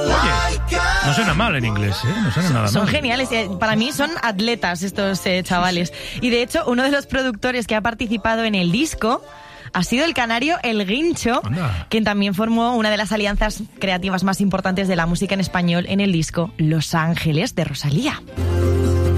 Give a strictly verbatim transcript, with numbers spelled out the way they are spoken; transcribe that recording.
Oye, no suena mal en inglés, ¿eh? No suena nada mal. Son geniales. Para mí son atletas estos eh, chavales. Y de hecho, uno de los productores que ha participado en el disco ha sido el canario El Guincho, Anda. quien también formó una de las alianzas creativas más importantes de la música en español en el disco Los Ángeles de Rosalía.